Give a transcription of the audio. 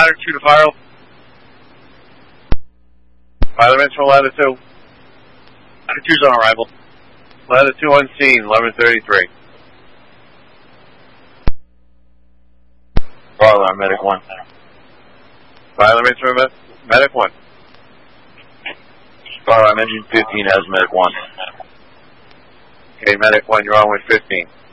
Ladder 2 to fire. Pilot from Ladder 2. Ladder 2's on arrival. Ladder 2 on scene, 11:33. Fire alarm, Medic 1. Fire alarm from Medic 1. Fire alarm engine 15 has Medic 1. Okay, Medic 1, you're on with 15.